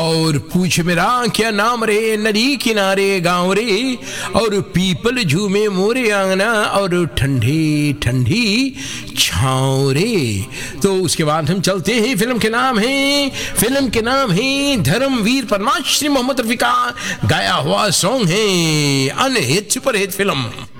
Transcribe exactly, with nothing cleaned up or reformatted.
और पूछ मेरा क्या नाम रे, नदी किनारे गाँव रे, और पीपल झूमे मोरे आंगना, और ठंडी ठंडी छाँव रे। तो उसके बाद हम चलते हैं, फिल्म के नाम है फिल्म के नाम है धर्मवीर पद्माश्री मोहम्मद रफी का गाया हुआ सॉन्ग है अनहिट सुपरहिट फिल्म।